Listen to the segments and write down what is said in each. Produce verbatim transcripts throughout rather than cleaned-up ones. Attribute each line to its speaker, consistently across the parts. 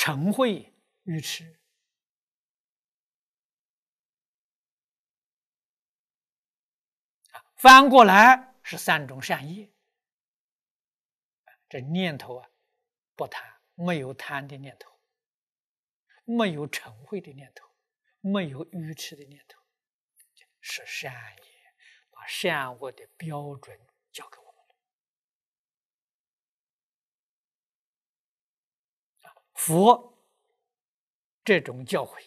Speaker 1: 嗔恚、愚痴。翻过来是三种善业。这念头啊，不贪，没有贪的念头，没有嗔恚的念头，没有愚痴的念头，是善业，把善恶的标准教给我们了。佛这种教诲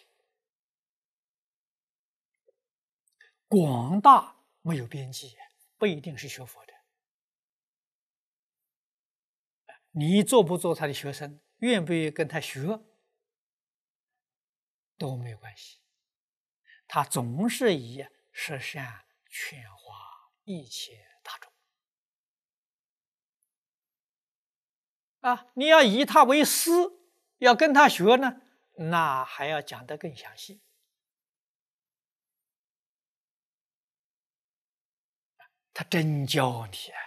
Speaker 1: 广大，没有边际，不一定是学佛的。你做不做他的学生，愿不愿意跟他学，都没有关系。他总是以十善劝化一切大众啊！你要以他为师，要跟他学呢，那还要讲得更详细。他真教你啊！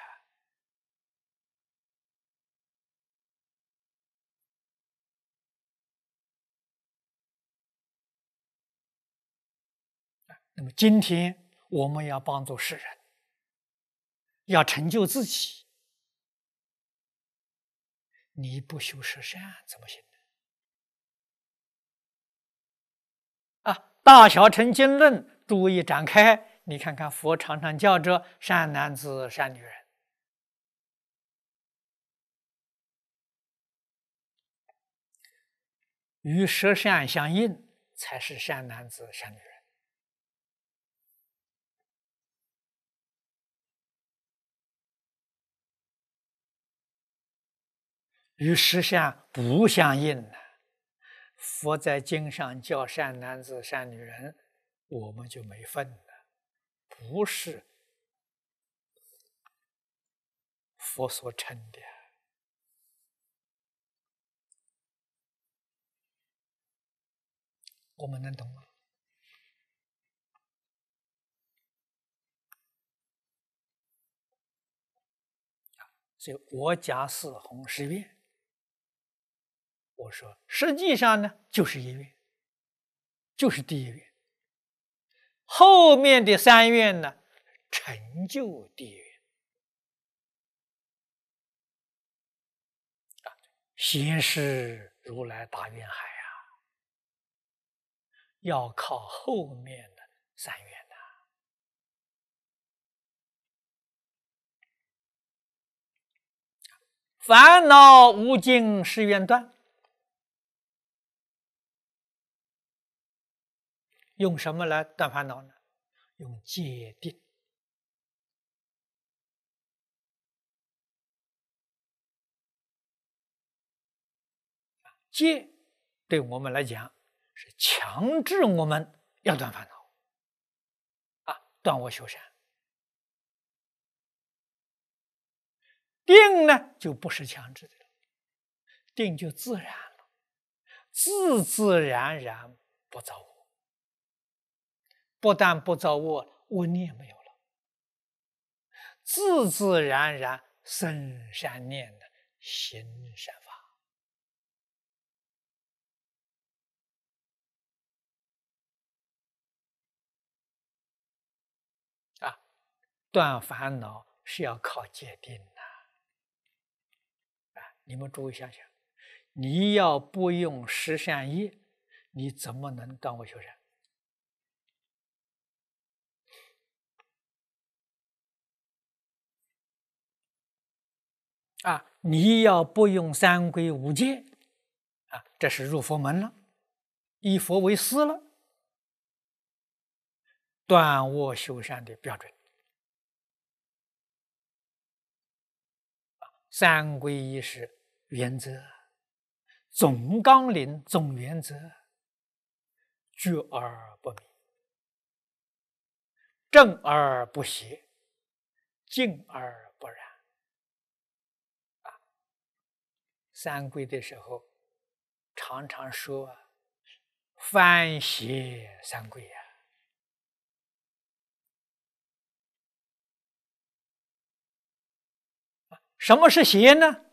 Speaker 1: 那么今天我们要帮助世人，要成就自己，你不修十善怎么行呢？啊，《大小乘经论》注意展开，你看看佛常常叫着善男子、善女人。与十善相应，才是善男子、善女人。与十善不相应呢？佛在经上叫善男子、善女人，我们就没份了，不是佛所称的。我们能懂吗？所以我假使弘誓愿，我说实际上呢，就是一愿，就是第一愿。后面的三愿呢，成就第一愿。先是如来大愿海啊，要靠后面的三愿呐。烦恼无尽誓愿断，用什么来断烦恼呢？用戒定。戒对我们来讲是强制我们要断烦恼啊，断我修善。定呢就不是强制的了，定就自然了，自自然然不造恶。不但不造恶，恶念没有了，自自然然生善念的，行善法。啊，断烦恼是要靠戒定的。啊，你们注意想想，你要不用十善业，你怎么能断恶修善？啊，你要不用三皈五戒，啊，这是入佛门了，以佛为师了，断恶修善的标准。三皈依是原则，总纲领、总原则，觉而不迷，正而不邪，静而不染。啊，三皈的时候，常常说翻邪三皈啊。什么是邪呢？